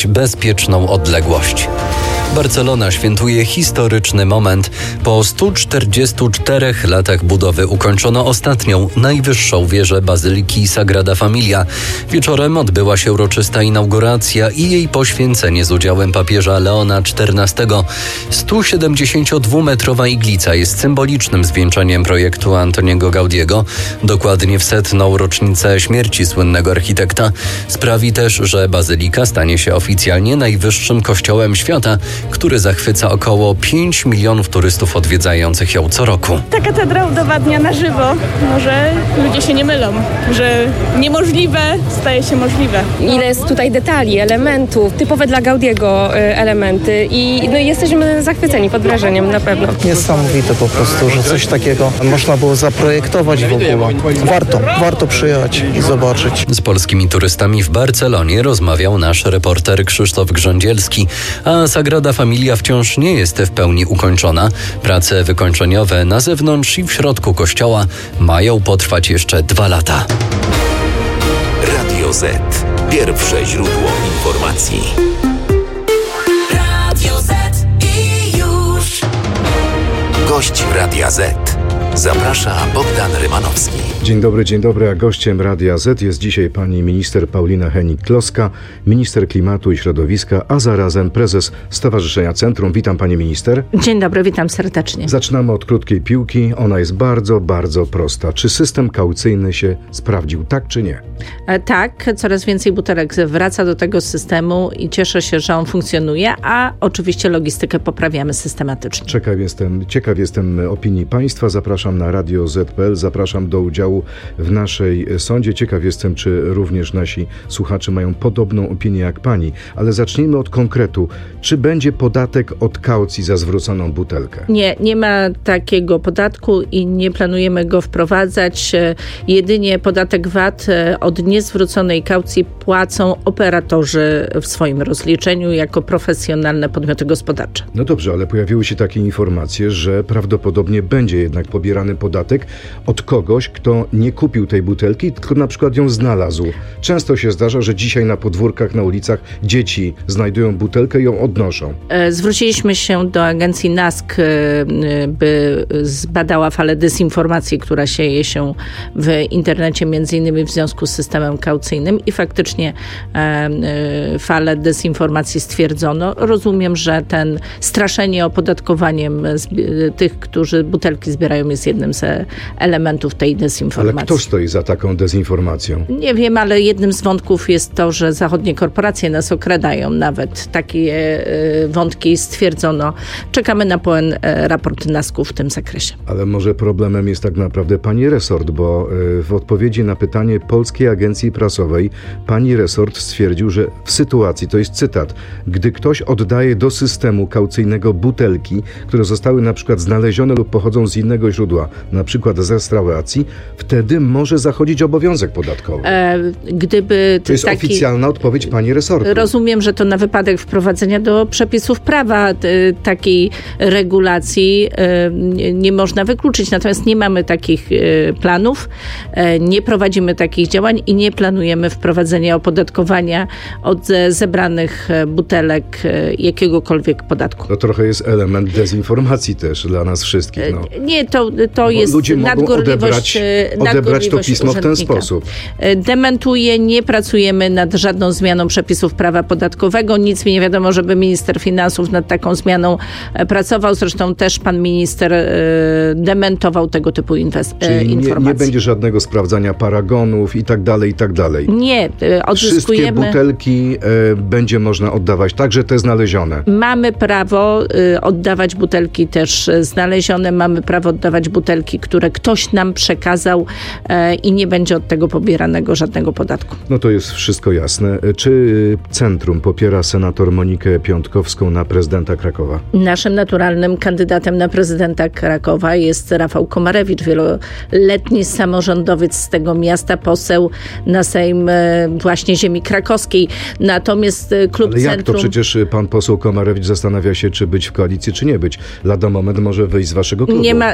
bezpieczną odległość. Barcelona świętuje historyczny moment. Po 144 latach budowy ukończono ostatnią, najwyższą wieżę Bazyliki Sagrada Familia. Wieczorem odbyła się uroczysta inauguracja i jej poświęcenie z udziałem papieża Leona XIV. 172-metrowa iglica jest symbolicznym zwieńczeniem projektu Antoniego Gaudiego. Dokładnie w 100. rocznicę śmierci słynnego architekta. Sprawi też, że Bazylika stanie się oficjalnie najwyższym kościołem świata, który zachwyca około 5 milionów turystów odwiedzających ją co roku. Ta katedra udowadnia na żywo, że ludzie się nie mylą, że niemożliwe staje się możliwe. Ile jest tutaj detali, elementów, typowe dla Gaudiego elementy i jesteśmy zachwyceni, pod wrażeniem na pewno. Niesamowite po prostu, że coś takiego można było zaprojektować w ogóle. Warto przyjechać i zobaczyć. Z polskimi turystami w Barcelonie rozmawiał nasz reporter Krzysztof Grządzielski, a Sagrada Familia wciąż nie jest w pełni ukończona. Prace wykończeniowe na zewnątrz i w środku kościoła mają potrwać jeszcze 2 lata. Radio Z. Pierwsze źródło informacji. Radio Z i już. Gość Radia Z. Zaprasza Bogdan Rymanowski. Dzień dobry, a gościem Radia Z jest dzisiaj pani minister Paulina Hennig-Kloska, minister klimatu i środowiska, a zarazem prezes Stowarzyszenia Centrum. Witam pani minister. Dzień dobry, witam serdecznie. Zaczynamy od krótkiej piłki. Ona jest bardzo, bardzo prosta. Czy system kaucyjny się sprawdził, tak czy nie? Tak, coraz więcej butelek wraca do tego systemu i cieszę się, że on funkcjonuje, a oczywiście logistykę poprawiamy systematycznie. Ciekaw jestem opinii państwa. Zapraszam na Radio Z.pl, zapraszam do udziału w naszej sądzie. Ciekaw jestem, czy również nasi słuchacze mają podobną opinię jak pani. Ale zacznijmy od konkretu. Czy będzie podatek od kaucji za zwróconą butelkę? Nie ma takiego podatku i nie planujemy go wprowadzać. Jedynie podatek VAT od niezwróconej kaucji płacą operatorzy w swoim rozliczeniu jako profesjonalne podmioty gospodarcze. No dobrze, ale pojawiły się takie informacje, że prawdopodobnie będzie jednak pobierany podatek od kogoś, kto nie kupił tej butelki, tylko na przykład ją znalazł. Często się zdarza, że dzisiaj na podwórkach, na ulicach dzieci znajdują butelkę i ją odnoszą. Zwróciliśmy się do agencji NASK, by zbadała falę dezinformacji, która sieje się w internecie, między innymi w związku z systemem kaucyjnym i faktycznie falę dezinformacji stwierdzono. Rozumiem, że ten straszenie opodatkowaniem tych, którzy butelki zbierają, jest jednym z elementów tej dezinformacji. Ale kto stoi za taką dezinformacją? Nie wiem, ale jednym z wątków jest to, że zachodnie korporacje nas okradają. Nawet takie wątki stwierdzono. Czekamy na pełen raport NASK-u w tym zakresie. Ale może problemem jest tak naprawdę pani resort, bo w odpowiedzi na pytanie Polskiej Agencji Prasowej pani resort stwierdził, że w sytuacji, to jest cytat, gdy ktoś oddaje do systemu kaucyjnego butelki, które zostały na przykład znalezione lub pochodzą z innego źródła, na przykład z restauracji, wtedy może zachodzić obowiązek podatkowy. To jest oficjalna odpowiedź pani resortu. Rozumiem, że to na wypadek wprowadzenia do przepisów prawa takiej regulacji nie można wykluczyć. Natomiast nie mamy takich planów, nie prowadzimy takich działań i nie planujemy wprowadzenia opodatkowania od zebranych butelek jakiegokolwiek podatku. To trochę jest element dezinformacji też dla nas wszystkich. No. Nie, to jest ludzie nadgorliwość odebrać to pismo w ten sposób. Dementuję, nie pracujemy nad żadną zmianą przepisów prawa podatkowego. Nic mi nie wiadomo, żeby minister finansów nad taką zmianą pracował. Zresztą też pan minister dementował tego typu informacje. Nie będzie żadnego sprawdzania paragonów i tak dalej, i tak dalej. Nie, odzyskujemy... Wszystkie butelki będzie można oddawać, także te znalezione. Mamy prawo oddawać butelki też znalezione, mamy prawo oddawać butelki, które ktoś nam przekazał i nie będzie od tego pobieranego żadnego podatku. No to jest wszystko jasne. Czy Centrum popiera senator Monikę Piątkowską na prezydenta Krakowa? Naszym naturalnym kandydatem na prezydenta Krakowa jest Rafał Komarewicz, wieloletni samorządowiec z tego miasta, poseł na Sejm właśnie ziemi krakowskiej. Natomiast klub Ale jak Centrum... to przecież pan poseł Komarewicz zastanawia się, czy być w koalicji, czy nie być. Lada moment może wyjść z waszego klubu. Nie ma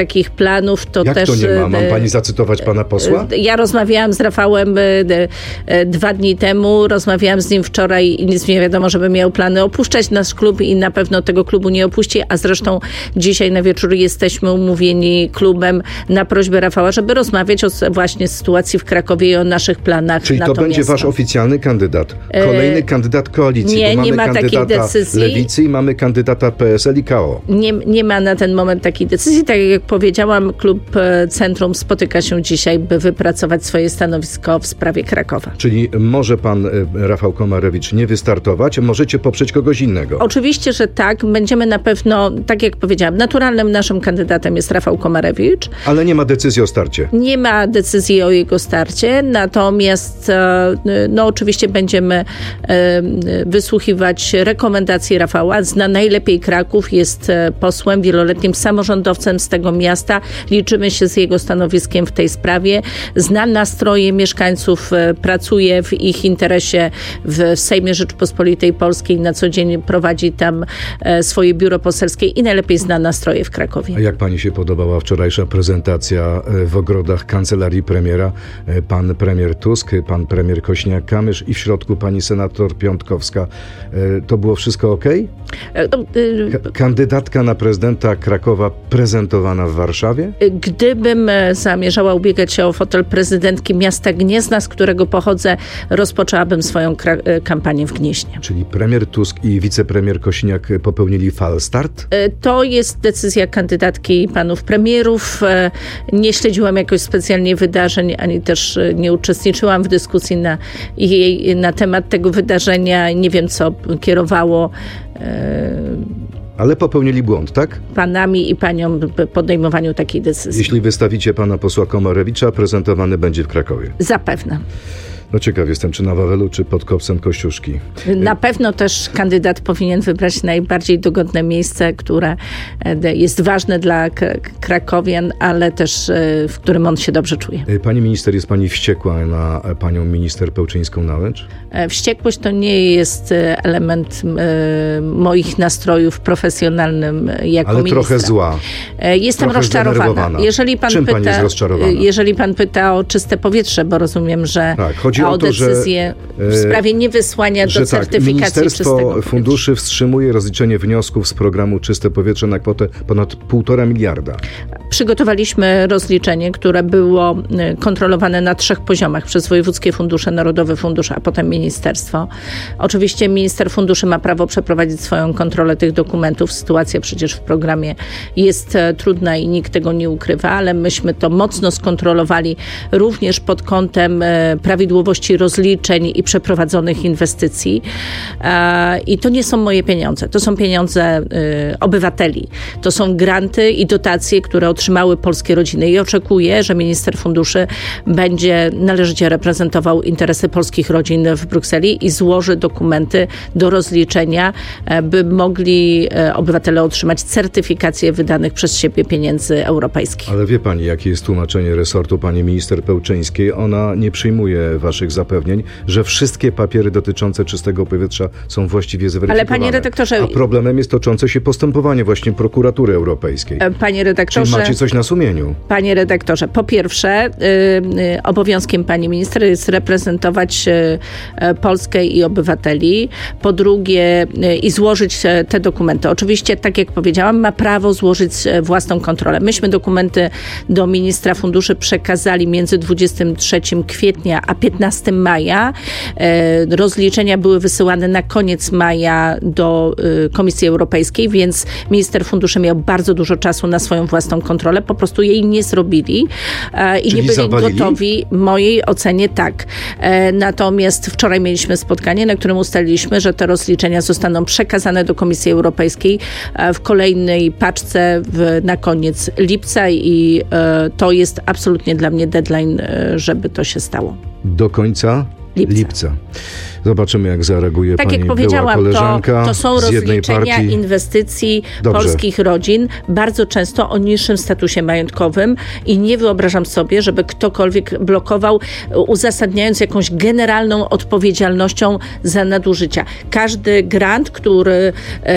takich planów, to Jak też... to nie ma? Mam pani zacytować pana posła? Ja rozmawiałam z Rafałem 2 dni temu, rozmawiałam z nim wczoraj i nic mi nie wiadomo, żeby miał plany opuszczać nasz klub i na pewno tego klubu nie opuści, a zresztą dzisiaj na wieczór jesteśmy umówieni klubem na prośbę Rafała, żeby rozmawiać o właśnie sytuacji w Krakowie i o naszych planach. Czyli na to będzie miasto. wasz oficjalny kandydat? Kolejny kandydat koalicji? Nie, bo mamy nie ma takiej kandydata decyzji. Lewicy i mamy kandydata PSL i KO. Nie ma na ten moment takiej decyzji. Tak jak powiedziałam, klub Centrum spotyka się dzisiaj, by wypracować swoje stanowisko w sprawie Krakowa. Czyli może pan Rafał Komarewicz nie wystartować, możecie poprzeć kogoś innego? Oczywiście, że tak. Będziemy na pewno, tak jak powiedziałam, naturalnym naszym kandydatem jest Rafał Komarewicz. Ale nie ma decyzji o starcie? Nie ma decyzji o jego starcie, natomiast no oczywiście będziemy wysłuchiwać rekomendacji Rafała. Zna najlepiej Kraków, jest posłem, wieloletnim samorządowcem z tego miasta. Liczymy się z jego stanowiskiem w tej sprawie. Zna nastroje mieszkańców, pracuje w ich interesie w Sejmie Rzeczypospolitej Polskiej. Na co dzień prowadzi tam swoje biuro poselskie i najlepiej zna nastroje w Krakowie. A jak pani się podobała wczorajsza prezentacja w ogrodach kancelarii premiera? Pan premier Tusk, pan premier Kośniak-Kamysz i w środku pani senator Piątkowska. To było wszystko okej? Kandydatka na prezydenta Krakowa prezentowana w Warszawie? Gdybym zamierzała ubiegać się o fotel prezydentki miasta Gniezna, z którego pochodzę, rozpoczęłabym swoją kampanię w Gnieźnie. Czyli premier Tusk i wicepremier Kosiniak popełnili falstart? To jest decyzja kandydatki i panów premierów. Nie śledziłam jakoś specjalnie wydarzeń, ani też nie uczestniczyłam w dyskusji na temat tego wydarzenia. Nie wiem, co kierowało Ale popełnili błąd, tak? panami i paniom w podejmowaniu takiej decyzji. Jeśli wystawicie pana posła Komarewicza, prezentowany będzie w Krakowie. Zapewne. No ciekaw jestem, czy na Wawelu, czy pod kopcem Kościuszki. Na pewno też kandydat powinien wybrać najbardziej dogodne miejsce, które jest ważne dla krakowian, ale też w którym on się dobrze czuje. Pani minister, jest pani wściekła na panią minister Pełczyńską-Nałęcz? Wściekłość to nie jest element moich nastrojów profesjonalnym jako ale ministra. trochę zła. Jestem trochę rozczarowana. Czym pani jest rozczarowana? Jeżeli pan pyta o czyste powietrze, bo rozumiem, że tak, chodzi o to, decyzję w sprawie niewysłania do certyfikacji Ministerstwo czystego Funduszy wstrzymuje rozliczenie wniosków z programu Czyste Powietrze na kwotę ponad 1,5 miliarda. Przygotowaliśmy rozliczenie, które było kontrolowane na 3 poziomach przez wojewódzkie fundusze, Narodowy Fundusz, a potem ministerstwo. Oczywiście minister funduszy ma prawo przeprowadzić swoją kontrolę tych dokumentów. Sytuacja przecież w programie jest trudna i nikt tego nie ukrywa, ale myśmy to mocno skontrolowali również pod kątem prawidłowości rozliczeń i przeprowadzonych inwestycji. I to nie są moje pieniądze. To są pieniądze obywateli. To są granty i dotacje, które otrzymały polskie rodziny i oczekuję, że minister funduszy będzie należycie reprezentował interesy polskich rodzin w Brukseli i złoży dokumenty do rozliczenia, by mogli obywatele otrzymać certyfikację wydanych przez siebie pieniędzy europejskich. Ale wie pani, jakie jest tłumaczenie resortu pani minister Pełczyńskiej? Ona nie przyjmuje waszych zapewnień, że wszystkie papiery dotyczące czystego powietrza są właściwie zweryfikowane. Ale panie redaktorze... A problemem jest toczące się postępowanie właśnie prokuratury europejskiej. Panie redaktorze... Czyli macie coś na sumieniu? Panie redaktorze, po pierwsze obowiązkiem pani minister jest reprezentować Polskę i obywateli. Po drugie i złożyć te dokumenty. Oczywiście, tak jak powiedziałam, ma prawo złożyć własną kontrolę. Myśmy dokumenty do ministra funduszy przekazali między 23 kwietnia a 15 maja. Rozliczenia były wysyłane na koniec maja do Komisji Europejskiej, więc minister funduszy miał bardzo dużo czasu na swoją własną kontrolę. Po prostu jej nie zrobili i czyli nie byli zawalili? gotowi. W mojej ocenie tak. Natomiast wczoraj mieliśmy spotkanie, na którym ustaliliśmy, że te rozliczenia zostaną przekazane do Komisji Europejskiej w kolejnej paczce na koniec lipca i to jest absolutnie dla mnie deadline, żeby to się stało. Do końca lipca. Zobaczymy, jak zareaguje tak pani jak była powiedziałam, koleżanka to są z jednej rozliczenia partii. inwestycji Dobrze. polskich rodzin, bardzo często o niższym statusie majątkowym i nie wyobrażam sobie, żeby ktokolwiek blokował, uzasadniając jakąś generalną odpowiedzialnością za nadużycia. Każdy grant, który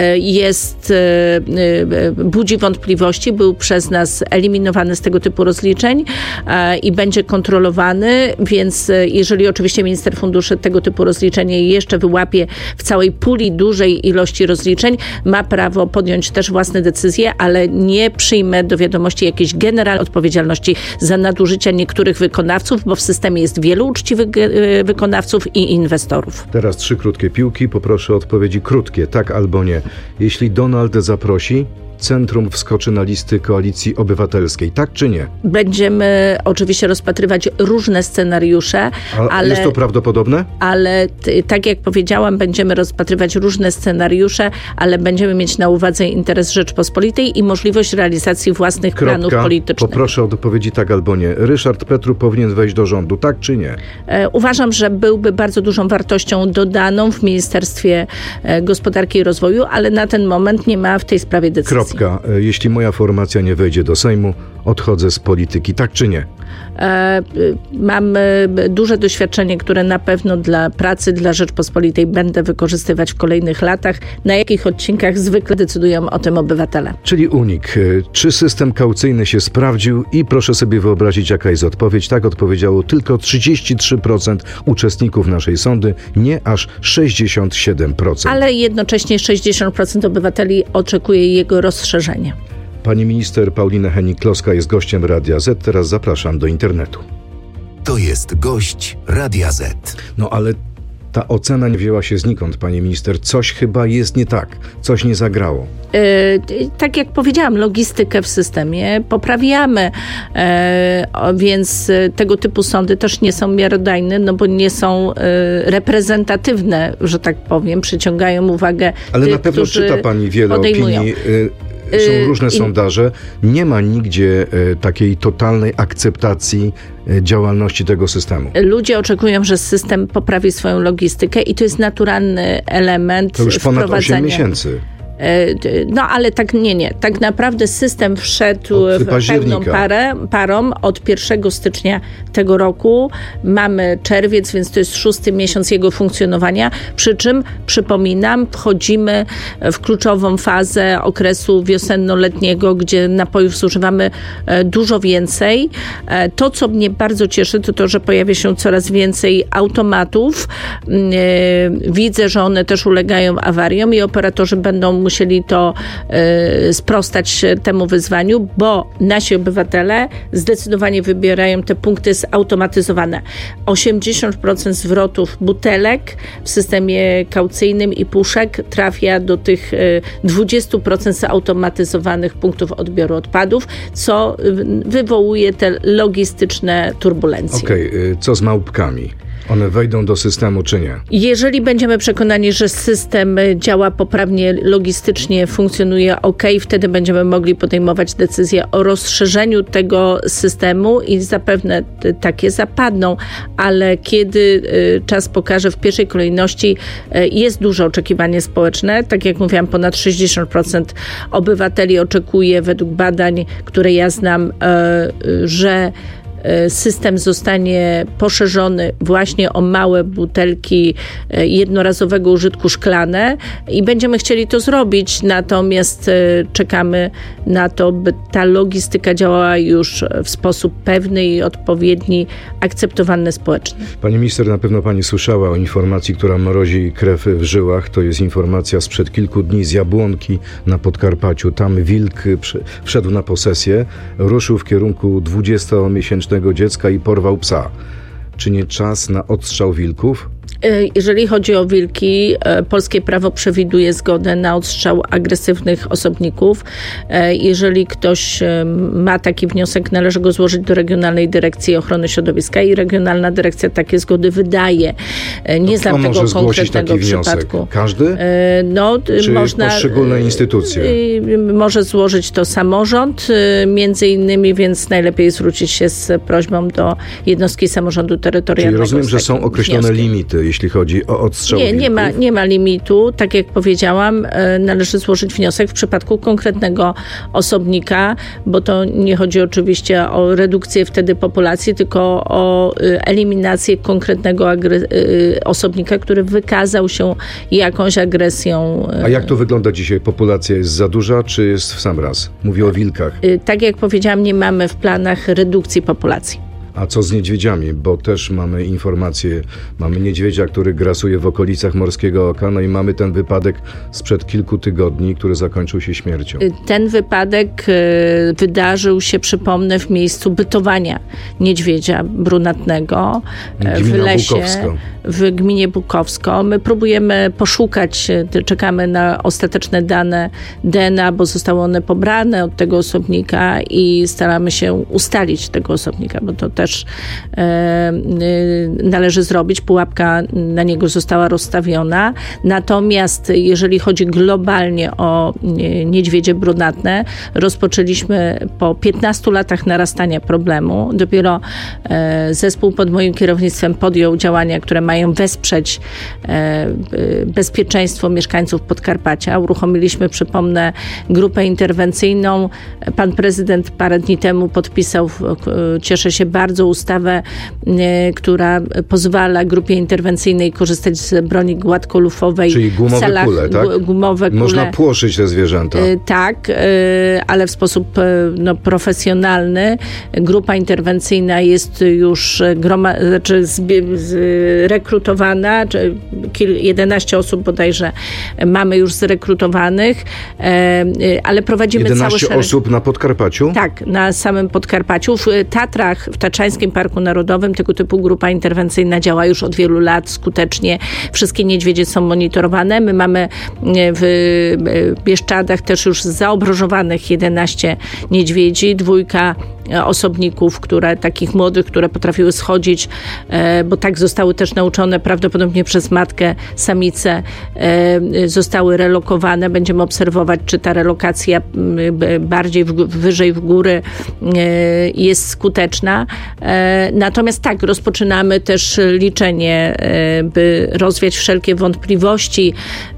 budzi wątpliwości, był przez nas eliminowany z tego typu rozliczeń i będzie kontrolowany, więc jeżeli oczywiście minister funduszy tego typu rozliczenie jeszcze wyłapie w całej puli dużej ilości rozliczeń, ma prawo podjąć też własne decyzje, ale nie przyjmę do wiadomości jakiejś generalnej odpowiedzialności za nadużycia niektórych wykonawców, bo w systemie jest wielu uczciwych wykonawców i inwestorów. Teraz 3 krótkie piłki. Poproszę o odpowiedzi krótkie, tak albo nie. Jeśli Donald zaprosi, Centrum wskoczy na listy Koalicji Obywatelskiej, tak czy nie? Będziemy oczywiście rozpatrywać różne scenariusze, ale jest to prawdopodobne? Ale tak jak powiedziałam, będziemy rozpatrywać różne scenariusze, ale będziemy mieć na uwadze interes Rzeczpospolitej i możliwość realizacji własnych planów politycznych. Poproszę o odpowiedzi tak albo nie. Ryszard Petru powinien wejść do rządu, tak czy nie? Uważam, że byłby bardzo dużą wartością dodaną w Ministerstwie Gospodarki i Rozwoju, ale na ten moment nie ma w tej sprawie decyzji. Jeśli moja formacja nie wejdzie do Sejmu, odchodzę z polityki, tak czy nie? Mam duże doświadczenie, które na pewno dla pracy, dla Rzeczpospolitej będę wykorzystywać w kolejnych latach. Na jakich odcinkach zwykle decydują o tym obywatele. Czyli unik. Czy system kaucyjny się sprawdził? I proszę sobie wyobrazić, jaka jest odpowiedź. Tak odpowiedziało tylko 33% uczestników naszej sądy, nie aż 67%. Ale jednocześnie 60% obywateli oczekuje jego rozszerzenia. Pani minister Paulina Hennig-Kloska jest gościem Radia Z. Teraz zapraszam do internetu. To jest gość Radia Z. No ale ta ocena nie wzięła się znikąd, pani minister. Coś chyba jest nie tak. Coś nie zagrało. Tak jak powiedziałam, logistykę w systemie poprawiamy, więc tego typu sądy też nie są miarodajne, no bo nie są reprezentatywne, że tak powiem, przyciągają uwagę ale tych, na pewno czyta pani wiele odejmują. opinii. Są różne sondaże. Nie ma nigdzie takiej totalnej akceptacji działalności tego systemu. Ludzie oczekują, że system poprawi swoją logistykę i to jest naturalny element to już ponad wprowadzenia. 8 miesięcy. No ale tak nie. Tak naprawdę system wszedł w pełną parą od 1 stycznia tego roku. Mamy czerwiec, więc to jest 6. miesiąc jego funkcjonowania. Przy czym, przypominam, wchodzimy w kluczową fazę okresu wiosenno-letniego, gdzie napojów zużywamy dużo więcej. To, co mnie bardzo cieszy, to to, że pojawia się coraz więcej automatów. Widzę, że one też ulegają awariom i operatorzy będą musieli to sprostać temu wyzwaniu, bo nasi obywatele zdecydowanie wybierają te punkty zautomatyzowane. 80% zwrotów butelek w systemie kaucyjnym i puszek trafia do tych 20% zautomatyzowanych punktów odbioru odpadów, co wywołuje te logistyczne turbulencje. Okej, co z małpkami? One wejdą do systemu, czy nie? Jeżeli będziemy przekonani, że system działa poprawnie, logistycznie funkcjonuje wtedy będziemy mogli podejmować decyzję o rozszerzeniu tego systemu i zapewne takie zapadną, ale kiedy czas pokaże, w pierwszej kolejności jest duże oczekiwanie społeczne. Tak jak mówiłam, ponad 60% obywateli oczekuje według badań, które ja znam, że system zostanie poszerzony właśnie o małe butelki jednorazowego użytku szklane i będziemy chcieli to zrobić, natomiast czekamy na to, by ta logistyka działała już w sposób pewny i odpowiedni, akceptowany społecznie. Pani minister, na pewno pani słyszała o informacji, która mrozi krew w żyłach. To jest informacja sprzed kilku dni z Jabłonki na Podkarpaciu. Tam wilk wszedł na posesję, ruszył w kierunku 20-miesięcznego dziecka i porwał psa. Czy nie czas na odstrzał wilków? Jeżeli chodzi o wilki, polskie prawo przewiduje zgodę na odstrzał agresywnych osobników. Jeżeli ktoś ma taki wniosek, należy go złożyć do Regionalnej Dyrekcji Ochrony Środowiska i Regionalna Dyrekcja takie zgody wydaje. Nie znam tego konkretnego przypadku. Każdy? Czy poszczególne instytucje? Może złożyć to samorząd, między innymi, więc najlepiej zwrócić się z prośbą do jednostki samorządu terytorialnego. Czyli rozumiem, że są określone limity. jeśli chodzi o odstrzał wilków? Nie ma limitu. Tak jak powiedziałam, należy złożyć wniosek w przypadku konkretnego osobnika, bo to nie chodzi oczywiście o redukcję wtedy populacji, tylko o eliminację konkretnego osobnika, który wykazał się jakąś agresją. A jak to wygląda dzisiaj? Populacja jest za duża, czy jest w sam raz? Mówię o wilkach. Tak jak powiedziałam, nie mamy w planach redukcji populacji. A co z niedźwiedziami? Bo też mamy informacje, mamy niedźwiedzia, który grasuje w okolicach Morskiego Oka, no i mamy ten wypadek sprzed kilku tygodni, który zakończył się śmiercią. Ten wypadek wydarzył się, przypomnę, w miejscu bytowania niedźwiedzia brunatnego w lesie. Bukowsko. W gminie Bukowsko. My próbujemy poszukać, czekamy na ostateczne dane DNA, bo zostały one pobrane od tego osobnika i staramy się ustalić tego osobnika, bo to też należy zrobić. Pułapka na niego została rozstawiona. Natomiast jeżeli chodzi globalnie o niedźwiedzie brunatne, rozpoczęliśmy po 15 latach narastania problemu. Dopiero zespół pod moim kierownictwem podjął działania, które mają wesprzeć bezpieczeństwo mieszkańców Podkarpacia. Uruchomiliśmy, przypomnę, grupę interwencyjną. Pan prezydent parę dni temu podpisał, cieszę się bardzo, ustawę, która pozwala grupie interwencyjnej korzystać z broni gładkolufowej. Czyli gumowe w celach, kule, tak? Gumowe kule. Można płoszyć te zwierzęta. Tak, ale w sposób profesjonalny. Grupa interwencyjna jest już zrekrutowana, 11 osób bodajże mamy już zrekrutowanych, ale prowadzimy 11 osób na Podkarpaciu? Tak, na samym Podkarpaciu. W Tatrach, w Tatrzańskim Parku Narodowym tego typu grupa interwencyjna działa już od wielu lat skutecznie. Wszystkie niedźwiedzie są monitorowane. My mamy w Bieszczadach też już zaobrożowanych 11 niedźwiedzi, 2 osobników, takich młodych, które potrafiły schodzić, bo tak zostały też nauczone prawdopodobnie przez matkę, samice, zostały relokowane. Będziemy obserwować, czy ta relokacja bardziej wyżej w góry jest skuteczna. Natomiast tak, rozpoczynamy też liczenie, by rozwiać wszelkie wątpliwości.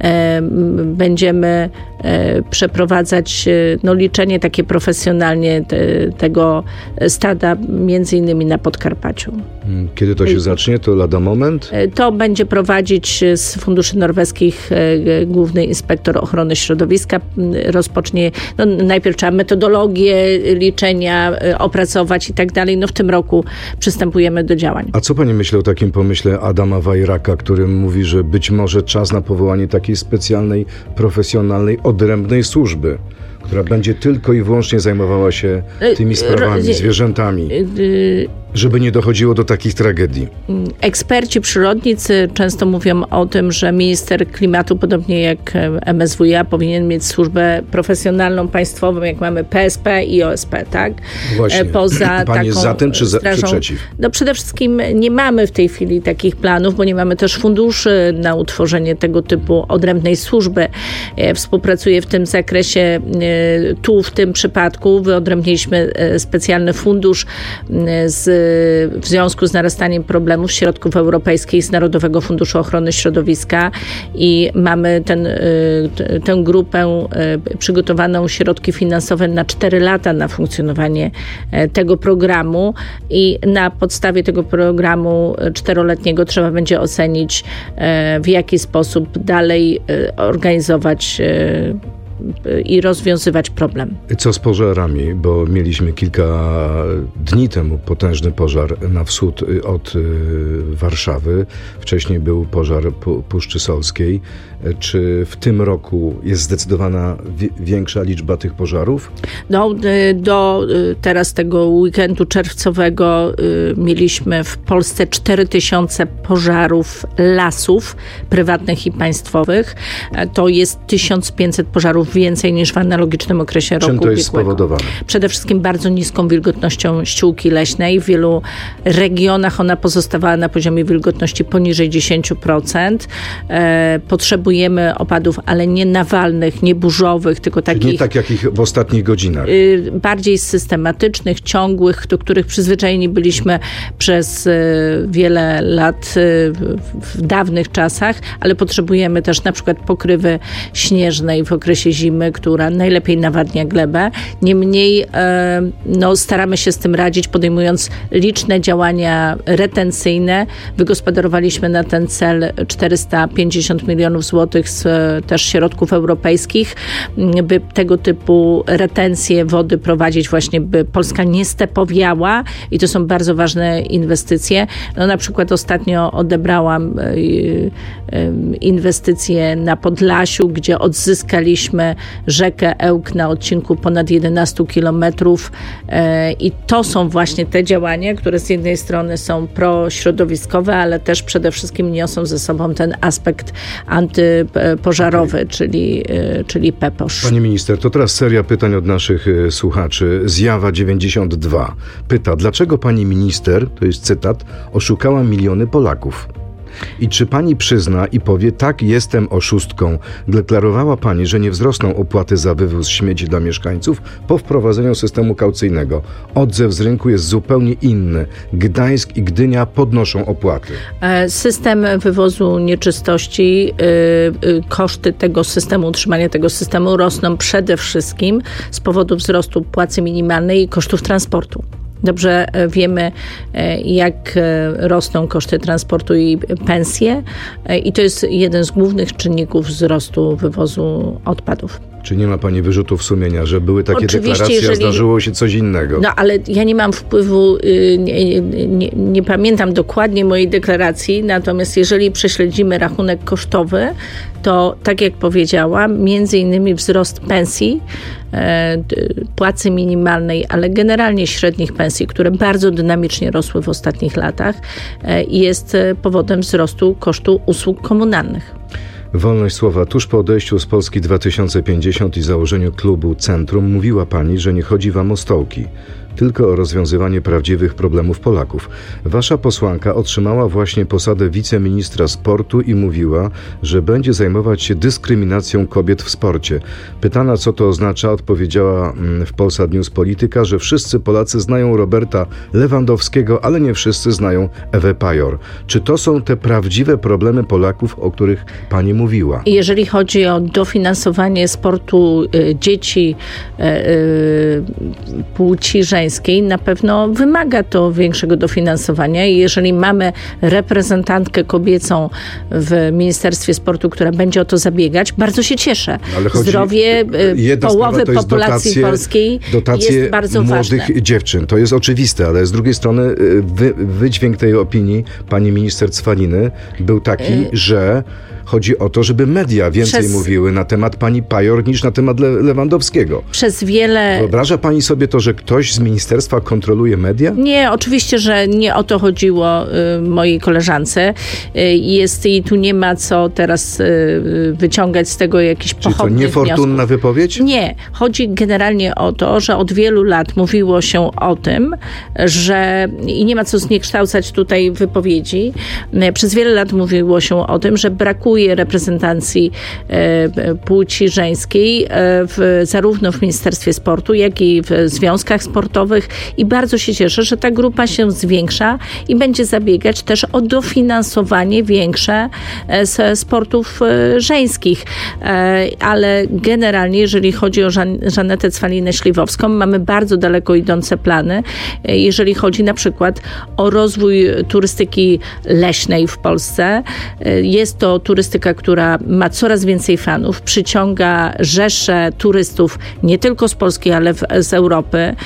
Będziemy przeprowadzać liczenie takie profesjonalnie tego stada, między innymi na Podkarpaciu. Kiedy to się zacznie? To lada moment? To będzie prowadzić z funduszy norweskich główny inspektor ochrony środowiska. Rozpocznie, najpierw trzeba metodologię liczenia opracować i tak dalej. W tym roku przystępujemy do działań. A co pani myśli o takim pomyśle Adama Wajraka, który mówi, że być może czas na powołanie takiej specjalnej, profesjonalnej, odrębnej służby, która będzie tylko i wyłącznie zajmowała się tymi sprawami, zwierzętami, żeby nie dochodziło do takich tragedii? Eksperci przyrodnicy często mówią o tym, że minister klimatu, podobnie jak MSWiA, powinien mieć służbę profesjonalną, państwową, jak mamy PSP i OSP, tak? Właśnie. Poza Pani jest za tym, czy przeciw? Przede wszystkim nie mamy w tej chwili takich planów, bo nie mamy też funduszy na utworzenie tego typu odrębnej służby. Współpracuję w tym zakresie w tym przypadku. Wyodrębniliśmy specjalny fundusz w związku z narastaniem problemów środków europejskich z Narodowego Funduszu Ochrony Środowiska i mamy tę grupę przygotowaną środki finansowe na 4 lata na funkcjonowanie tego programu i na podstawie tego programu 4-letniego trzeba będzie ocenić, w jaki sposób dalej organizować i rozwiązywać problem. Co z pożarami? Bo mieliśmy kilka dni temu potężny pożar na wschód od Warszawy. Wcześniej był pożar Puszczy Solskiej. Czy w tym roku jest zdecydowana większa liczba tych pożarów? Do teraz tego weekendu czerwcowego mieliśmy w Polsce 4000 pożarów lasów prywatnych i państwowych. To jest 1500 pożarów metrów więcej niż w analogicznym okresie roku ubiegłego. Czym to jest spowodowane? Przede wszystkim bardzo niską wilgotnością ściółki leśnej. W wielu regionach ona pozostawała na poziomie wilgotności poniżej 10%. Potrzebujemy opadów, ale nie nawalnych, nie burzowych, tylko takich... Czyli nie tak jak ich w ostatnich godzinach. Bardziej systematycznych, ciągłych, do których przyzwyczajeni byliśmy przez wiele lat w dawnych czasach, ale potrzebujemy też na przykład pokrywy śnieżnej w okresie zimy, która najlepiej nawadnia glebę. Niemniej staramy się z tym radzić, podejmując liczne działania retencyjne. Wygospodarowaliśmy na ten cel 450 milionów złotych z też środków europejskich, by tego typu retencje wody prowadzić właśnie, by Polska nie stepowiała i to są bardzo ważne inwestycje. Na przykład ostatnio odebrałam inwestycje na Podlasiu, gdzie odzyskaliśmy rzekę Ełk na odcinku ponad 11 kilometrów i to są właśnie te działania, które z jednej strony są prośrodowiskowe, ale też przede wszystkim niosą ze sobą ten aspekt antypożarowy, czyli PEPOSZ. Pani minister, to teraz seria pytań od naszych słuchaczy. Zjawa 92 pyta, dlaczego pani minister, to jest cytat, oszukała miliony Polaków? I czy pani przyzna i powie, tak, jestem oszustką? Deklarowała pani, że nie wzrosną opłaty za wywóz śmieci dla mieszkańców po wprowadzeniu systemu kaucyjnego. Odzew z rynku jest zupełnie inny. Gdańsk i Gdynia podnoszą opłaty. System wywozu nieczystości, koszty tego systemu, utrzymania tego systemu rosną przede wszystkim z powodu wzrostu płacy minimalnej i kosztów transportu. Dobrze wiemy, jak rosną koszty transportu i pensje i to jest jeden z głównych czynników wzrostu wywozu odpadów. Czy nie ma pani wyrzutów sumienia, że były takie deklaracje, a zdarzyło się coś innego? No ale ja nie mam wpływu, nie pamiętam dokładnie mojej deklaracji, natomiast jeżeli prześledzimy rachunek kosztowy, to tak jak powiedziałam, między innymi wzrost pensji, płacy minimalnej, ale generalnie średnich pensji, które bardzo dynamicznie rosły w ostatnich latach, jest powodem wzrostu kosztu usług komunalnych. Wolność słowa. Tuż po odejściu z Polski 2050 i założeniu klubu Centrum mówiła pani, że nie chodzi wam o stołki, tylko o rozwiązywanie prawdziwych problemów Polaków. Wasza posłanka otrzymała właśnie posadę wiceministra sportu i mówiła, że będzie zajmować się dyskryminacją kobiet w sporcie. Pytana, co to oznacza, odpowiedziała w Polsat News Polityka, że wszyscy Polacy znają Roberta Lewandowskiego, ale nie wszyscy znają Ewę Pajor. Czy to są te prawdziwe problemy Polaków, o których pani mówiła? Jeżeli chodzi o dofinansowanie sportu dzieci płci żeńskiej, na pewno wymaga to większego dofinansowania i jeżeli mamy reprezentantkę kobiecą w Ministerstwie Sportu, która będzie o to zabiegać, bardzo się cieszę. Zdrowie połowy populacji polskiej jest bardzo ważne. Młodych dziewczyn, to jest oczywiste, ale z drugiej strony wydźwięk tej opinii pani minister Cwaliny był taki, że chodzi o to, żeby media więcej mówiły na temat pani Pajor niż na temat Lewandowskiego. Wyobraża pani sobie to, że ktoś z ministerstwa kontroluje media? Nie, oczywiście, że nie o to chodziło mojej koleżance. I tu nie ma co teraz wyciągać z tego jakichś pochopnych wniosków. Czyli to niefortunna wypowiedź? Nie. Chodzi generalnie o to, że od wielu lat mówiło się o tym, że i nie ma co zniekształcać tutaj wypowiedzi. Przez wiele lat mówiło się o tym, że brakuje reprezentacji płci żeńskiej zarówno w Ministerstwie Sportu, jak i w związkach sportowych i bardzo się cieszę, że ta grupa się zwiększa i będzie zabiegać też o dofinansowanie większe z sportów żeńskich. Ale generalnie, jeżeli chodzi o Żanetę Cwalinę-Śliwowską, mamy bardzo daleko idące plany, jeżeli chodzi na przykład o rozwój turystyki leśnej w Polsce. Jest to turystyka, która ma coraz więcej fanów, przyciąga rzesze turystów nie tylko z Polski, ale z Europy. Nasz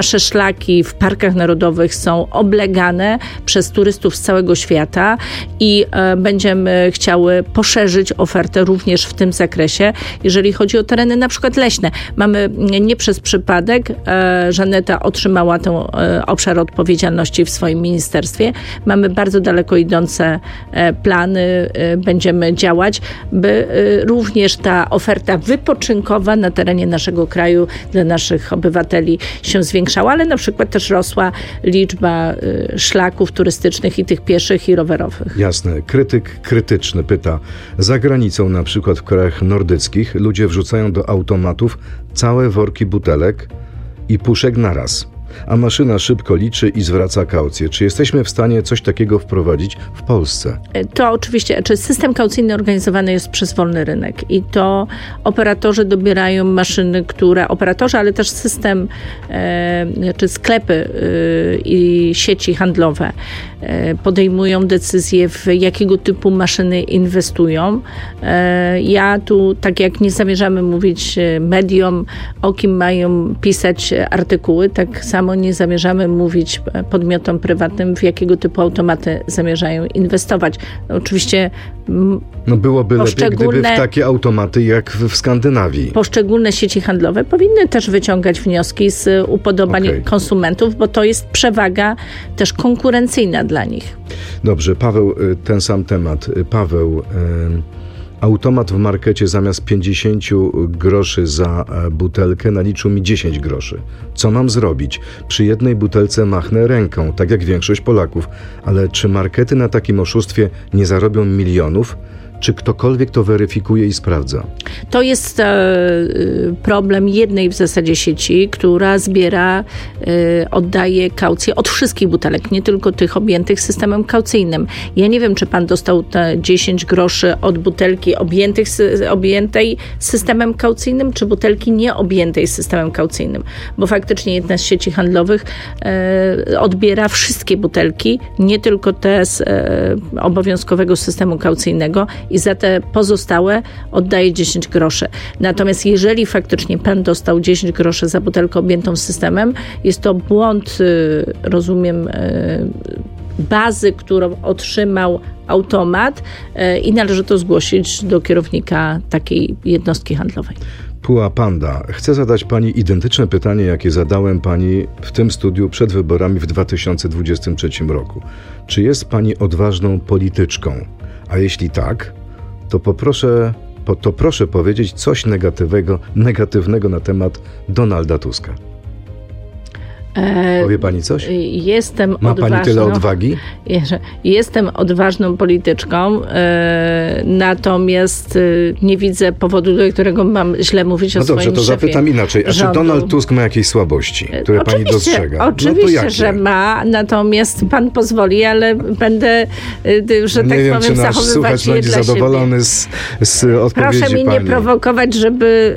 nasze szlaki w parkach narodowych są oblegane przez turystów z całego świata i będziemy chciały poszerzyć ofertę również w tym zakresie, jeżeli chodzi o tereny na przykład leśne. Mamy nie przez przypadek, Żaneta otrzymała ten obszar odpowiedzialności w swoim ministerstwie. Mamy bardzo daleko idące plany, będziemy działać, by również ta oferta wypoczynkowa na terenie naszego kraju dla naszych obywateli się zwiększała, ale na przykład też rosła liczba szlaków turystycznych i tych pieszych i rowerowych. Jasne. Krytyk krytyczny pyta, za granicą, na przykład w krajach nordyckich, ludzie wrzucają do automatów całe worki butelek i puszek naraz, a maszyna szybko liczy i zwraca kaucję. Czy jesteśmy w stanie coś takiego wprowadzić w Polsce? To oczywiście, system kaucyjny organizowany jest przez wolny rynek i to operatorzy dobierają maszyny, ale też system, czy sklepy i sieci handlowe podejmują decyzje, w jakiego typu maszyny inwestują. Ja tu, tak jak nie zamierzamy mówić mediom, o kim mają pisać artykuły, tak samo nie zamierzamy mówić podmiotom prywatnym, w jakiego typu automaty zamierzają inwestować. Oczywiście byłoby lepiej, gdyby w takie automaty jak w Skandynawii. Poszczególne sieci handlowe powinny też wyciągać wnioski z upodobań konsumentów, bo to jest przewaga też konkurencyjna dla nich. Dobrze, Paweł, ten sam temat. Paweł, automat w markecie zamiast 50 groszy za butelkę naliczył mi 10 groszy. Co mam zrobić? Przy jednej butelce machnę ręką, tak jak większość Polaków. Ale czy markety na takim oszustwie nie zarobią milionów? Czy ktokolwiek to weryfikuje i sprawdza? To jest problem jednej w zasadzie sieci, która oddaje kaucję od wszystkich butelek, nie tylko tych objętych systemem kaucyjnym. Ja nie wiem, czy pan dostał te 10 groszy od butelki objętej systemem kaucyjnym, czy butelki nieobjętej systemem kaucyjnym, bo faktycznie jedna z sieci handlowych odbiera wszystkie butelki, nie tylko te z obowiązkowego systemu kaucyjnego, i za te pozostałe oddaje 10 groszy. Natomiast jeżeli faktycznie pan dostał 10 groszy za butelkę objętą systemem, jest to błąd, rozumiem, bazy, którą otrzymał automat i należy to zgłosić do kierownika takiej jednostki handlowej. Puła Panda. Chcę zadać pani identyczne pytanie, jakie zadałem pani w tym studiu przed wyborami w 2023 roku. Czy jest pani odważną polityczką? A jeśli tak, to proszę powiedzieć coś negatywnego na temat Donalda Tuska. Powie pani coś? Ma pani tyle odwagi? Jestem odważną polityczką, natomiast nie widzę powodu, do którego mam źle mówić o swoim szefie. Dobrze, to zapytam inaczej. A rządu. czy Donald Tusk ma jakieś słabości, które pani dostrzega? Oczywiście, że ma, natomiast pan pozwoli, ale będę, że tak powiem, czy nasz zachowywać słuchacz je będzie dla zadowolony z odpowiedzi Proszę mnie pani. nie prowokować, żeby...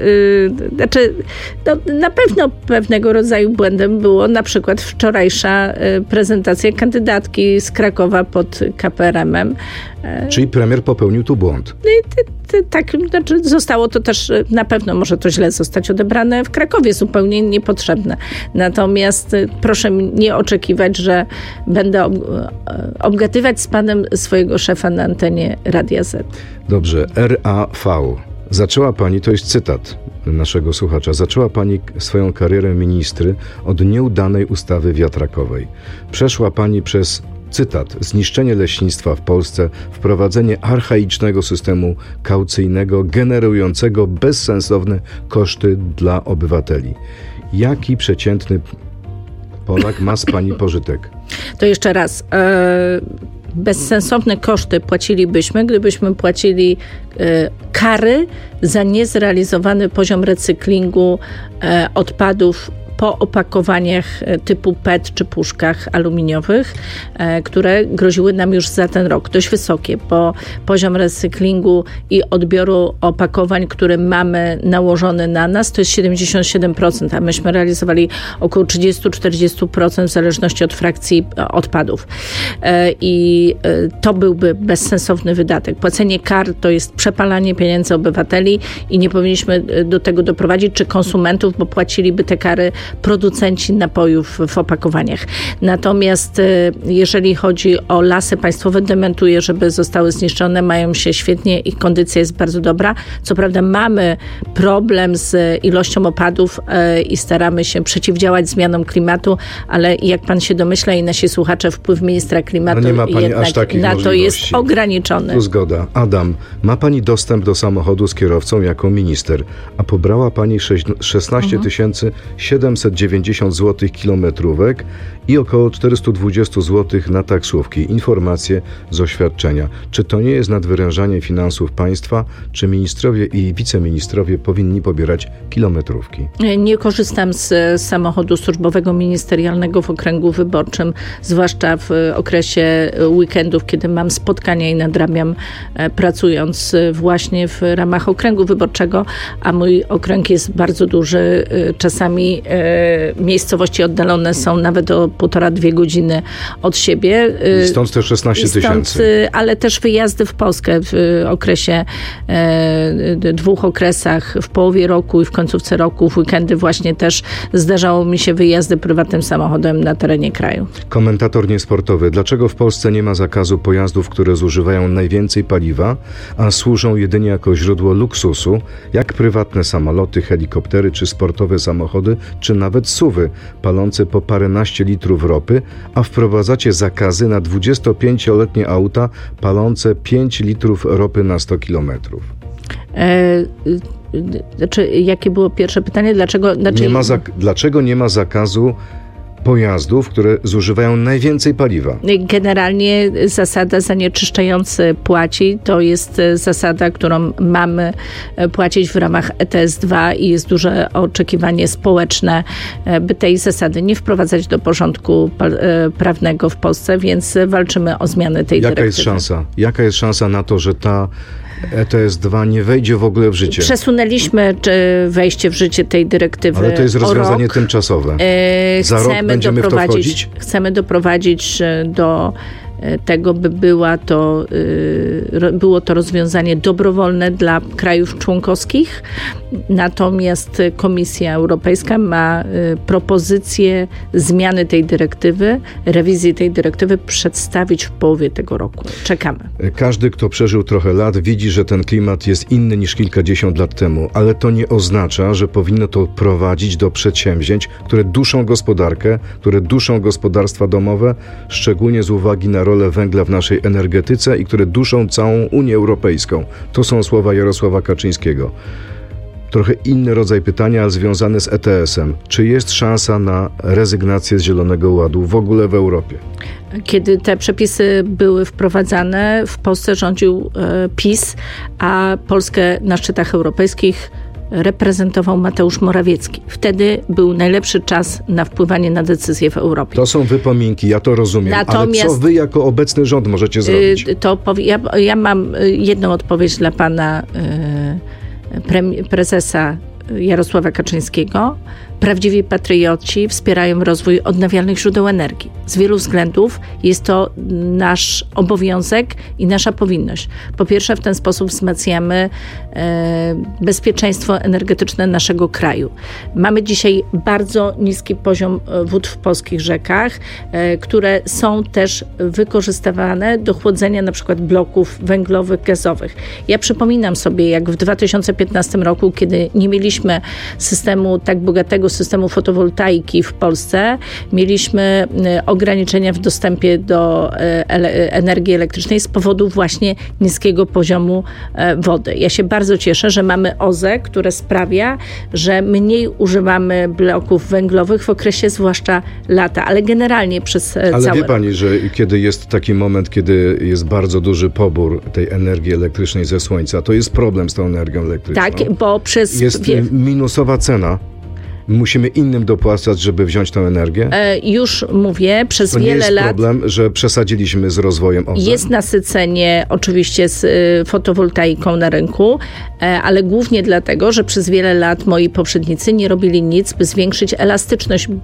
na pewno pewnego rodzaju błędem było na przykład wczorajsza prezentacja kandydatki z Krakowa pod KPRM-em. Czyli premier popełnił tu błąd. Tak, zostało to też, na pewno może to źle zostać odebrane w Krakowie, zupełnie niepotrzebne. Natomiast proszę nie oczekiwać, że będę obgadywać z panem swojego szefa na antenie Radia Z. Dobrze, RAV. Zaczęła pani, to jest cytat naszego słuchacza, zaczęła pani swoją karierę ministry od nieudanej ustawy wiatrakowej. Przeszła pani przez, cytat, zniszczenie leśnictwa w Polsce, wprowadzenie archaicznego systemu kaucyjnego generującego bezsensowne koszty dla obywateli. Jaki przeciętny Polak ma z pani pożytek? To jeszcze raz. Bezsensowne koszty płacilibyśmy, gdybyśmy płacili kary za niezrealizowany poziom recyklingu odpadów po opakowaniach typu PET czy puszkach aluminiowych, które groziły nam już za ten rok. Dość wysokie, bo poziom recyklingu i odbioru opakowań, które mamy nałożony na nas, to jest 77%, a myśmy realizowali około 30-40% w zależności od frakcji odpadów. I to byłby bezsensowny wydatek. Płacenie kar to jest przepalanie pieniędzy obywateli i nie powinniśmy do tego doprowadzić, czy konsumentów, bo płaciliby te kary producenci napojów w opakowaniach. Natomiast jeżeli chodzi o lasy państwowe, dementuję, żeby zostały zniszczone, mają się świetnie, ich kondycja jest bardzo dobra. Co prawda mamy problem z ilością opadów i staramy się przeciwdziałać zmianom klimatu, ale jak pan się domyśla i nasi słuchacze, wpływ ministra klimatu nie ma pani jednak aż takich na to jest ograniczony. Tu zgoda. Adam, ma pani dostęp do samochodu z kierowcą jako minister, a pobrała pani 16 790 zł kilometrówek i około 420 zł na taksówki. Informacje z oświadczenia. Czy to nie jest nadwyrężanie finansów państwa? Czy ministrowie i wiceministrowie powinni pobierać kilometrówki? Nie korzystam z samochodu służbowego ministerialnego w okręgu wyborczym, zwłaszcza w okresie weekendów, kiedy mam spotkania i nadrabiam, pracując właśnie w ramach okręgu wyborczego, a mój okręg jest bardzo duży. Czasami miejscowości oddalone są nawet o 1,5-2 godziny od siebie. I stąd te 16 tysięcy. Ale też wyjazdy w Polskę w okresie, 2 okresach, w połowie roku i w końcówce roku, w weekendy właśnie też zdarzało mi się wyjazdy prywatnym samochodem na terenie kraju. Komentator niesportowy. Dlaczego w Polsce nie ma zakazu pojazdów, które zużywają najwięcej paliwa, a służą jedynie jako źródło luksusu, jak prywatne samoloty, helikoptery czy sportowe samochody, czy nawet SUV-y, palące po paręnaście litrów ropy, a wprowadzacie zakazy na 25-letnie auta palące 5 litrów ropy na 100 kilometrów? Jakie było pierwsze pytanie? Dlaczego nie ma zakazu pojazdów, które zużywają najwięcej paliwa? Generalnie zasada zanieczyszczający płaci to jest zasada, którą mamy płacić w ramach ETS-2 i jest duże oczekiwanie społeczne, by tej zasady nie wprowadzać do porządku prawnego w Polsce, więc walczymy o zmianę tej dyrektywy. Jaka jest szansa na to, że ta ETS-2 nie wejdzie w ogóle w życie? Przesunęliśmy wejście w życie tej dyrektywy. Ale to jest rozwiązanie tymczasowe. Za rok będziemy w to wchodzić? Chcemy doprowadzić do tego, by było to rozwiązanie dobrowolne dla krajów członkowskich. Natomiast Komisja Europejska ma propozycję zmiany tej dyrektywy, rewizji tej dyrektywy przedstawić w połowie tego roku. Czekamy. Każdy, kto przeżył trochę lat, widzi, że ten klimat jest inny niż kilkadziesiąt lat temu, ale to nie oznacza, że powinno to prowadzić do przedsięwzięć, które duszą gospodarkę, które duszą gospodarstwa domowe, szczególnie z uwagi na rolę węgla w naszej energetyce i które duszą całą Unię Europejską. To są słowa Jarosława Kaczyńskiego. Trochę inny rodzaj pytania, ale związane z ETS-em. Czy jest szansa na rezygnację z Zielonego Ładu w ogóle w Europie? Kiedy te przepisy były wprowadzane, w Polsce rządził PiS, a Polskę na szczytach europejskich reprezentował Mateusz Morawiecki. Wtedy był najlepszy czas na wpływanie na decyzje w Europie. To są wypominki, ja to rozumiem, ale co wy jako obecny rząd możecie zrobić? Ja mam jedną odpowiedź dla pana prezesa Jarosława Kaczyńskiego. Prawdziwi patrioci wspierają rozwój odnawialnych źródeł energii. Z wielu względów jest to nasz obowiązek i nasza powinność. Po pierwsze, w ten sposób wzmacniamy bezpieczeństwo energetyczne naszego kraju. Mamy dzisiaj bardzo niski poziom wód w polskich rzekach, które są też wykorzystywane do chłodzenia na przykład bloków węglowych, gazowych. Ja przypominam sobie, jak w 2015 roku, kiedy nie mieliśmy tak bogatego systemu fotowoltaiki w Polsce, mieliśmy ograniczenia w dostępie do energii elektrycznej z powodu właśnie niskiego poziomu wody. Ja się bardzo cieszę, że mamy OZE, które sprawia, że mniej używamy bloków węglowych w okresie zwłaszcza lata, ale generalnie przez cały rok. Ale wie pani, że kiedy jest taki moment, kiedy jest bardzo duży pobór tej energii elektrycznej ze słońca, to jest problem z tą energią elektryczną. Tak, bo jest minusowa cena. Musimy innym dopłacać, żeby wziąć tę energię? Już mówię, przez wiele lat... To nie jest problem, że przesadziliśmy z rozwojem OZE? Jest nasycenie oczywiście z fotowoltaiką na rynku, ale głównie dlatego, że przez wiele lat moi poprzednicy nie robili nic, by zwiększyć elastyczność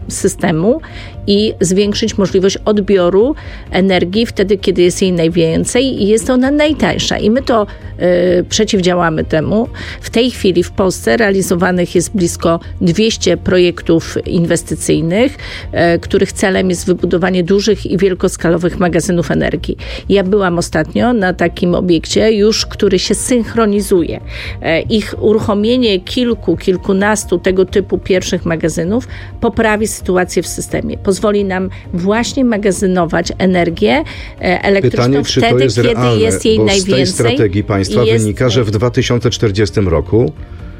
systemu i zwiększyć możliwość odbioru energii wtedy, kiedy jest jej najwięcej i jest ona najtańsza. I my to przeciwdziałamy temu. W tej chwili w Polsce realizowanych jest blisko 200 projektów inwestycyjnych, których celem jest wybudowanie dużych i wielkoskalowych magazynów energii. Ja byłam ostatnio na takim obiekcie już, który się synchronizuje. Ich uruchomienie kilkunastu tego typu pierwszych magazynów poprawi sytuację w systemie. Pozwoli nam właśnie magazynować energię elektryczną pytanie, czy wtedy, to jest kiedy realne, jest jej bo najwięcej. Z tej strategii państwa wynika, że w 2040 roku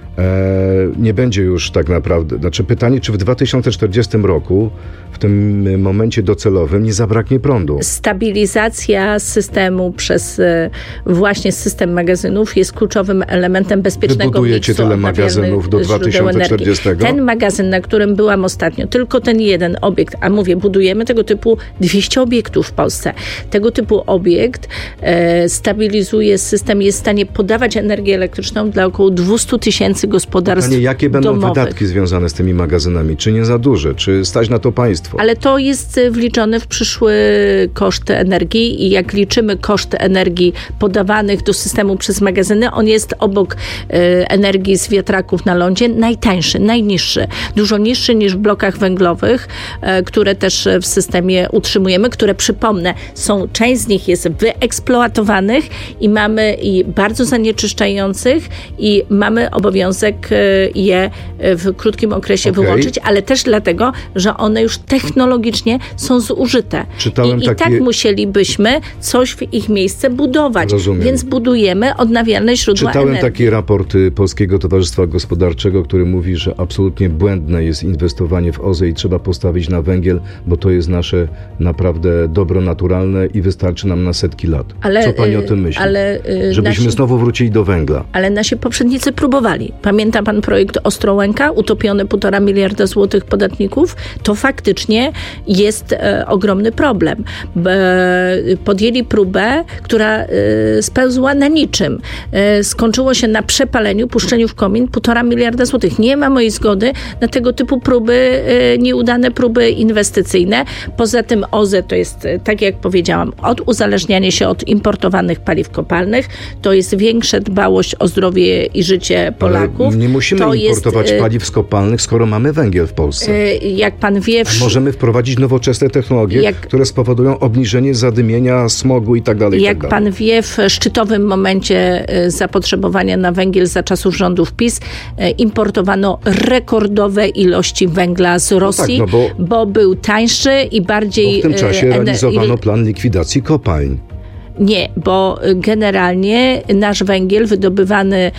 nie będzie już tak naprawdę, pytanie, czy w 2040 roku, w tym momencie docelowym, nie zabraknie prądu? Stabilizacja systemu przez właśnie system magazynów jest kluczowym elementem bezpiecznego Wybudujecie tyle magazynów do 2040? Ten magazyn, na którym byłam ostatnio, tylko ten jeden obiekt, a mówię, budujemy tego typu 200 obiektów w Polsce. Tego typu obiekt stabilizuje system, jest w stanie podawać energię elektryczną dla około 200 000 gospodarstw jakie będą domowych. wydatki związane z tymi magazynami? Czy nie za duże? Czy stać na to państwo? Ale to jest wliczone w przyszły koszt energii i jak liczymy koszt energii podawanych do systemu przez magazyny, on jest obok energii z wiatraków na lądzie najtańszy, najniższy. Dużo niższy niż w blokach węglowych, które też w systemie utrzymujemy, które przypomnę, część z nich jest wyeksploatowanych i mamy bardzo zanieczyszczających i mamy obowiązek je w krótkim okresie wyłączyć, ale też dlatego, że one już technologicznie są zużyte. I tak musielibyśmy coś w ich miejsce budować. Rozumiem. Więc budujemy odnawialne źródła energii. Czytałem taki raport Polskiego Towarzystwa Gospodarczego, który mówi, że absolutnie błędne jest inwestowanie w OZE i trzeba postawić na węgiel, bo to jest nasze naprawdę dobro naturalne i wystarczy nam na setki lat. Co pani o tym myśli? Żebyśmy znowu wrócili do węgla. Ale nasi poprzednicy próbowali. Pamięta pan projekt Ostrołęka, utopione 1,5 miliarda złotych podatników? To faktycznie jest ogromny problem. Podjęli próbę, która spełzła na niczym. Skończyło się na przepaleniu, puszczeniu w komin 1,5 miliarda złotych. Nie ma mojej zgody na tego typu próby, nieudane próby inwestycyjne. Poza tym OZE to jest, tak jak powiedziałam, uzależnianie się od importowanych paliw kopalnych. To jest większa dbałość o zdrowie i życie Polaków. Ale nie musimy importować paliw kopalnych, skoro mamy węgiel w Polsce. Jak pan wie... Możemy wprowadzić nowoczesne technologie, które spowodują obniżenie zadymienia, smogu i tak dalej. Jak pan wie, w szczytowym momencie zapotrzebowania na węgiel za czasów rządów PiS importowano rekordowe ilości węgla z Rosji, bo był tańszy i bardziej... Bo w tym czasie realizowano plan likwidacji kopalń. Nie, bo generalnie nasz węgiel wydobywany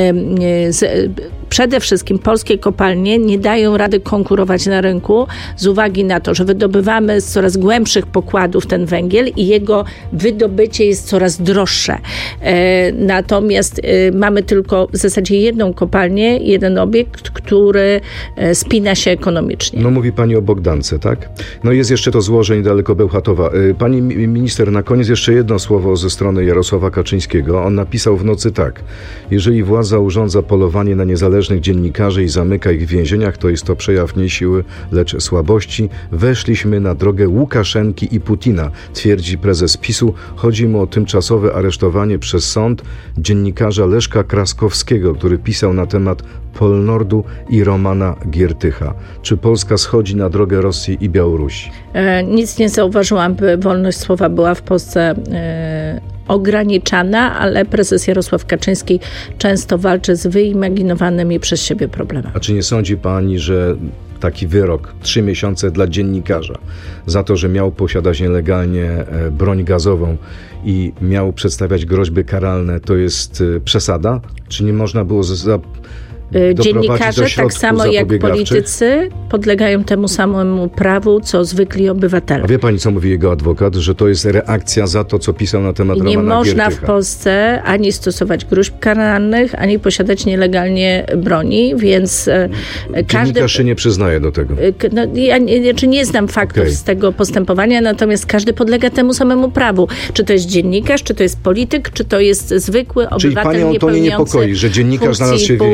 przede wszystkim polskie kopalnie nie dają rady konkurować na rynku z uwagi na to, że wydobywamy z coraz głębszych pokładów ten węgiel i jego wydobycie jest coraz droższe. Natomiast mamy tylko w zasadzie jedną kopalnię, jeden obiekt, który spina się ekonomicznie. No mówi pani o Bogdance, tak? No jest jeszcze to złoże niedaleko Bełchatowa. Pani minister, na koniec jeszcze jedno słowo ze strony Jarosława Kaczyńskiego. On napisał w nocy tak: jeżeli władza urządza polowanie na niezależnych dziennikarzy i zamyka ich w więzieniach, to jest to przejaw nie siły, lecz słabości. Weszliśmy na drogę Łukaszenki i Putina, twierdzi prezes PiS-u. Chodzi mu o tymczasowe aresztowanie przez sąd dziennikarza Leszka Kraskowskiego, który pisał na temat Polnordu i Romana Giertycha. Czy Polska schodzi na drogę Rosji i Białorusi? Nic nie zauważyłam, by wolność słowa była w Polsce ograniczana, ale prezes Jarosław Kaczyński często walczy z wyimaginowanymi przez siebie problemami. A czy nie sądzi pani, że taki wyrok 3 miesiące dla dziennikarza za to, że miał posiadać nielegalnie broń gazową i miał przedstawiać groźby karalne, to jest przesada? Czy nie można było dziennikarze, tak samo jak politycy, podlegają temu samemu prawu, co zwykli obywatele. A wie pani, co mówi jego adwokat? Że to jest reakcja za to, co pisał na temat Romana Giertycha. Nie można w Polsce ani stosować gruźb karalnych, ani posiadać nielegalnie broni, więc dziennikarz się nie przyznaje do tego. No, ja nie znam faktów z tego postępowania, natomiast każdy podlega temu samemu prawu. Czy to jest dziennikarz, czy to jest polityk, czy to jest zwykły obywatel niepełniący. Czyli panią to nie niepokoi, że dziennikarz znalazł się w więzieniu?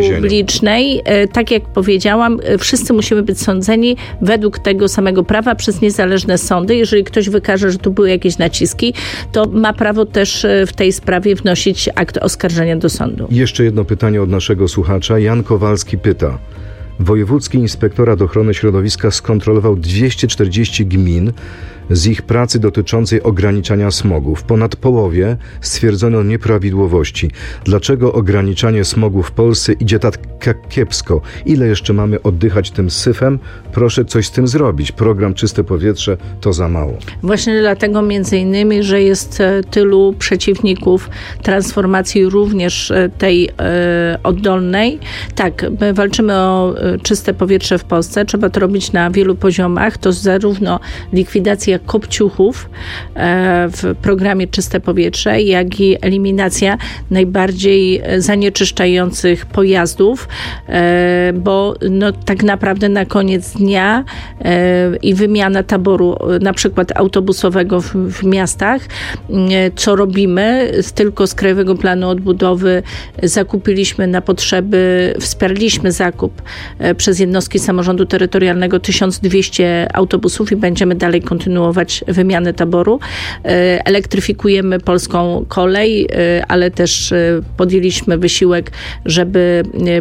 publicznej, tak jak powiedziałam, wszyscy musimy być sądzeni według tego samego prawa przez niezależne sądy. Jeżeli ktoś wykaże, że tu były jakieś naciski, to ma prawo też w tej sprawie wnosić akt oskarżenia do sądu. Jeszcze jedno pytanie od naszego słuchacza. Jan Kowalski pyta. Wojewódzki Inspektorat Ochrony Środowiska skontrolował 240 gmin z ich pracy dotyczącej ograniczania smogu. W ponad połowie stwierdzono nieprawidłowości. Dlaczego ograniczanie smogu w Polsce idzie tak kiepsko? Ile jeszcze mamy oddychać tym syfem? Proszę coś z tym zrobić. Program Czyste Powietrze to za mało. Właśnie dlatego między innymi, że jest tylu przeciwników transformacji również tej oddolnej. Tak, my walczymy o czyste powietrze w Polsce. Trzeba to robić na wielu poziomach. To zarówno likwidacja kopciuchów w programie Czyste Powietrze, jak i eliminacja najbardziej zanieczyszczających pojazdów, bo tak naprawdę na koniec dnia i wymiana taboru na przykład autobusowego w miastach, co robimy, tylko z Krajowego Planu Odbudowy zakupiliśmy na potrzeby, wsparliśmy zakup przez jednostki samorządu terytorialnego 1200 autobusów i będziemy dalej kontynuować wymianę taboru. Elektryfikujemy polską kolej, ale też podjęliśmy wysiłek, żeby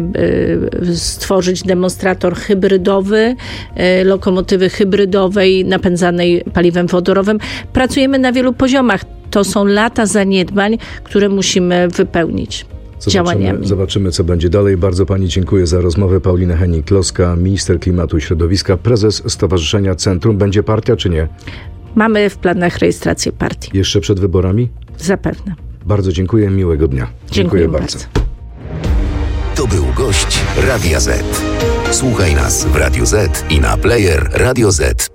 stworzyć demonstrator hybrydowy, lokomotywy hybrydowej napędzanej paliwem wodorowym. Pracujemy na wielu poziomach. To są lata zaniedbań, które musimy wypełnić. Zobaczymy, co będzie dalej. Bardzo pani dziękuję za rozmowę. Paulina Hennig-Kloska, minister klimatu i środowiska, prezes Stowarzyszenia Centrum. Będzie partia, czy nie? Mamy w planach rejestrację partii. Jeszcze przed wyborami? Zapewne. Bardzo dziękuję. Miłego dnia. Dziękuję bardzo. To był gość Radia Z. Słuchaj nas w Radio Z i na player Radio Z.